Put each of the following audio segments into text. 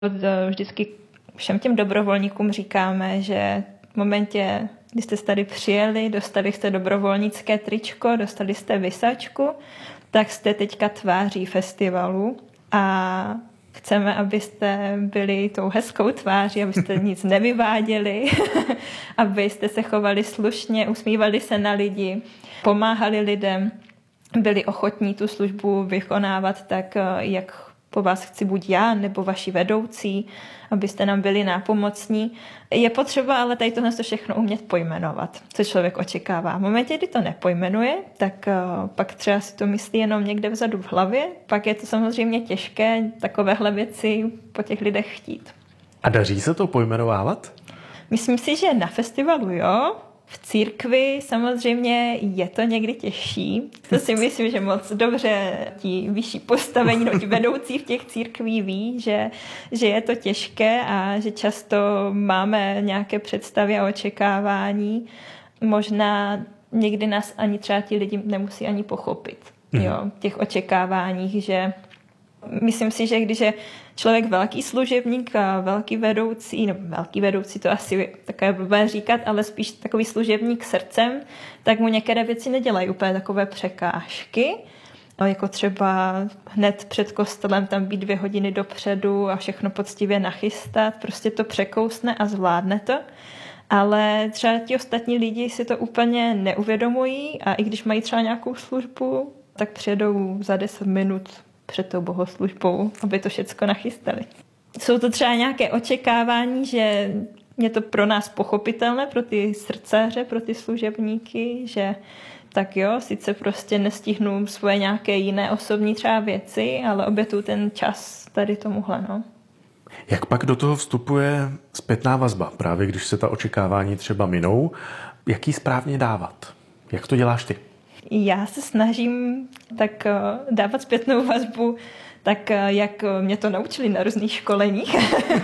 Vždycky všem těm dobrovolníkům říkáme, že v momentě, kdy jste tady přijeli, dostali jste dobrovolnické tričko, dostali jste visačku, tak jste teďka tváří festivalu a chceme, abyste byli tou hezkou tváří, abyste nic nevyváděli, abyste se chovali slušně, usmívali se na lidi, pomáhali lidem, byli ochotní tu službu vykonávat tak, jak po vás chci buď já, nebo vaši vedoucí, abyste nám byli nápomocní. Je potřeba ale tady tohle všechno umět pojmenovat, co člověk očekává. V momentě, kdy to nepojmenuje, tak pak třeba si to myslí jenom někde vzadu v hlavě, pak je to samozřejmě těžké takovéhle věci po těch lidech chtít. A daří se to pojmenovávat? Myslím si, že na festivalu jo. V církvi samozřejmě je to někdy těžší. To si myslím, že moc dobře ti vyšší postavení, ti vedoucí v těch církví ví, že je to těžké a že často máme nějaké představy a očekávání. Možná někdy nás ani třeba ti lidi nemusí ani pochopit. Jo, těch očekáváních, že myslím si, že když je člověk velký služebník a velký vedoucí, to asi takové blbé říkat, ale spíš takový služebník srdcem, tak mu některé věci nedělají úplně takové překážky, jako třeba hned před kostelem tam být 2 hodiny dopředu a všechno poctivě nachystat, prostě to překousne a zvládne to. Ale třeba ti ostatní lidi si to úplně neuvědomují a i když mají třeba nějakou službu, tak přijedou za 10 minut před tou bohoslužbou, aby to všecko nachystali. Jsou to třeba nějaké očekávání, že je to pro nás pochopitelné, pro ty srdcaře, pro ty služebníky, že tak jo, sice prostě nestihnu svoje nějaké jiné osobní třeba věci, ale obětuju ten čas tady tomuhle, no. Jak pak do toho vstupuje zpětná vazba, právě když se ta očekávání třeba minou, jak ji správně dávat? Jak to děláš ty? Já se snažím tak dávat zpětnou vazbu, tak jak mě to naučili na různých školeních.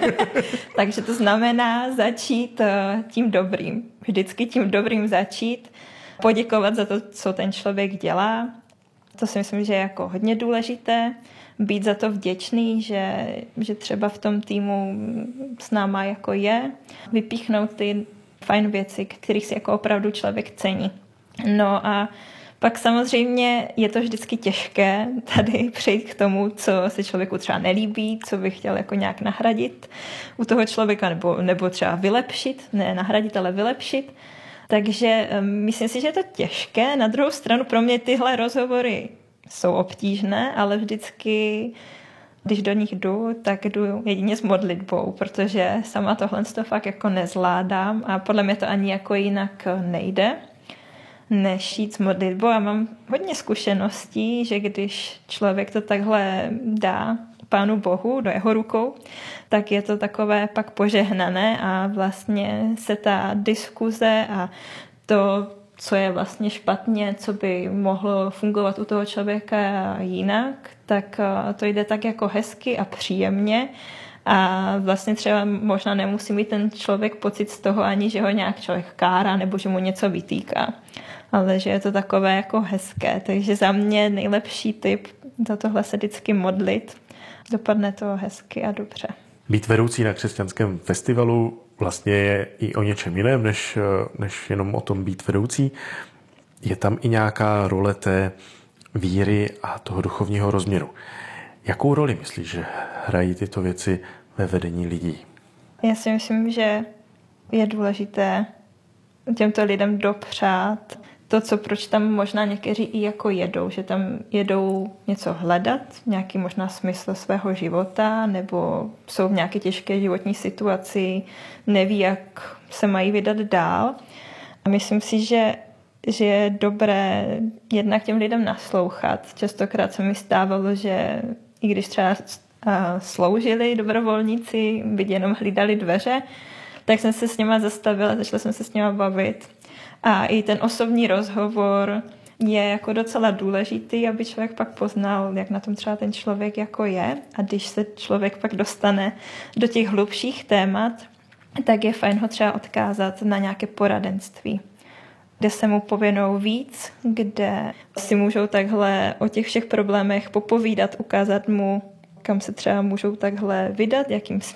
Takže to znamená začít tím dobrým. Vždycky tím dobrým začít, poděkovat za to, co ten člověk dělá. To si myslím, že je jako hodně důležité. Být za to vděčný, že třeba v tom týmu s náma jako je. Vypíchnout ty fajn věci, kterých si jako opravdu člověk cení. No a pak samozřejmě je to vždycky těžké tady přejít k tomu, co se člověku třeba nelíbí, co by chtěl jako nějak nahradit u toho člověka, nebo třeba vylepšit, ne nahradit, ale vylepšit. Takže myslím si, že je to těžké. Na druhou stranu pro mě tyhle rozhovory jsou obtížné, ale vždycky, když do nich jdu, tak jdu jedině s modlitbou, protože sama tohle to fakt jako nezvládám a podle mě to ani jako jinak nejde, než jít s modlitbou. Já mám hodně zkušeností, že když člověk to takhle dá Pánu Bohu do jeho rukou, tak je to takové pak požehnané a vlastně se ta diskuze a to, co je vlastně špatně, co by mohlo fungovat u toho člověka jinak, tak to jde tak jako hezky a příjemně a vlastně třeba možná nemusí mít ten člověk pocit z toho ani, že ho nějak člověk kárá nebo že mu něco vytýká, ale že je to takové jako hezké. Takže za mě nejlepší tip za tohle se vždycky modlit. Dopadne to hezky a dobře. Být vedoucí na křesťanském festivalu vlastně je i o něčem jiném, než jenom o tom být vedoucí. Je tam i nějaká role té víry a toho duchovního rozměru. Jakou roli myslíš, že hrají tyto věci ve vedení lidí? Já si myslím, že je důležité těmto lidem dopřát to, proč tam možná někteří i jako jedou, že tam jedou něco hledat, nějaký možná smysl svého života, nebo jsou v nějaké těžké životní situaci, neví, jak se mají vydat dál. A myslím si, že je dobré jednak těm lidem naslouchat. Častokrát se mi stávalo, že i když třeba sloužili dobrovolníci, byť jenom hlídali dveře, tak jsem se s nima zastavila, začala jsem se s nima bavit. A i ten osobní rozhovor je jako docela důležitý, aby člověk pak poznal, jak na tom třeba ten člověk jako je. A když se člověk pak dostane do těch hlubších témat, tak je fajn ho třeba odkázat na nějaké poradenství, kde se mu pověnou víc, kde si můžou takhle o těch všech problémech popovídat, ukázat mu kam se třeba můžou takhle vydat, jakým